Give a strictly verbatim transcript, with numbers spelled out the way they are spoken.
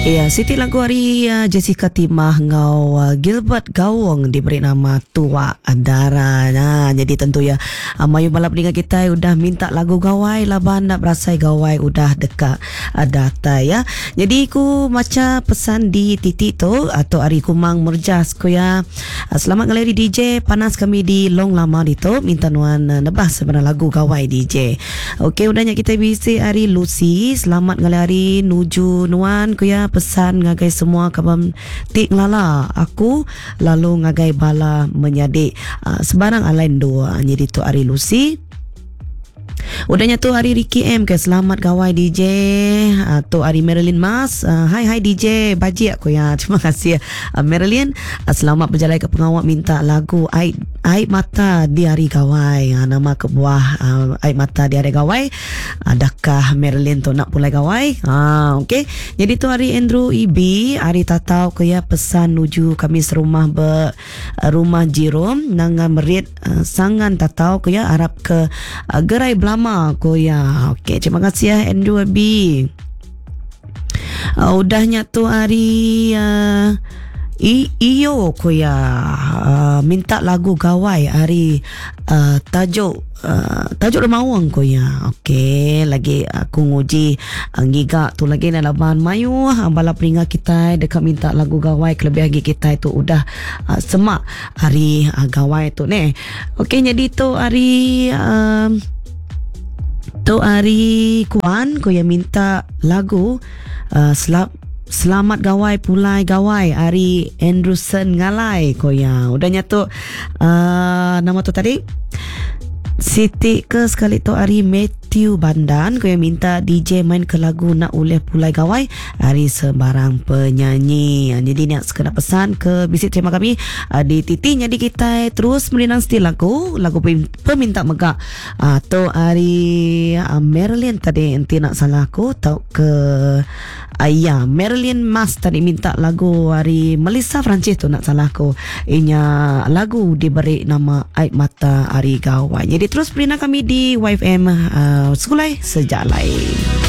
Ya, Siti lagu hari uh, Jessica Timah ngau uh, Gilbert Gawong diberi nama Tua Adara. Nah, jadi tentu ya uh, Mayu balap dengan kita udah minta lagu gawai laban nak berasai gawai udah dekat uh, data ya. Jadi ku macam pesan di titik tu atau Ari Kumang Murjas ku ya. Uh, selamat ngeleri D J panas kami di long lama di tu minta nuan uh, nebah sebenarnya lagu gawai D J. Okey, udahnya kita bisi Ari Lucy selamat ngeleri nuju nuan ku ya. Pesan ngagai semua kabam tik lala aku lalu ngagai bala menyadik uh, sebarang alain dua. Jadi tu Ari Lucy. Udahnya tu hari Ricky M ke selamat gawai D J. uh, tu hari Marilyn Mas uh, hai hai D J baji aku ya. Terima kasih uh, Marilyn. uh, selamat berjalan ke pengawal minta lagu Aib, Aib Mata di hari gawai. uh, nama kebuah uh, Aib Mata di hari gawai. Adakah Marilyn tu nak pulai gawai? uh, Okey, jadi tu hari Andrew E B hari tatau ke ya pesan nuju kami serumah ber uh, rumah Jirom nangan merit uh, sangan tatau ke ya Arab ke uh, gerai Belama ko ya. Okey, terima kasih ya Andrew B. Uh, udahnya tu hari uh, I, iyo ko ya uh, minta lagu gawai hari uh, tajuk uh, tajuk remawang ko ya. Okey, lagi aku nguji uh, giga tu lagi dalam laban mayu uh, bala peringat kita dekat minta lagu gawai kelebih lagi kita itu udah uh, semak hari uh, gawai tu ne. Okey, jadi tu hari uh, tu hari Kuan ko yang minta lagu uh, selap Selamat gawai pulai gawai hari Anderson Ngalai ko ya. Udahnya tu uh, nama tu tadi Siti ke sekali tu hari Matthew Bandan ko yang minta D J main ke lagu nak uleh pulai gawai hari sebarang penyanyi. Jadi nak sekena pesan ke bisit terima kami uh, di Titi. Jadi kita terus melinang stil lagu lagu peminta megak uh, tu hari uh, Marilyn tadi enti nak salah aku tau ke uh, ya Marilyn Mas tadi minta lagu hari Melissa Francis tu nak salah aku inya lagu diberi nama Aib Mata hari gawai. Jadi terus melinang kami di Y F M uh, Sekolah Sejak Lain.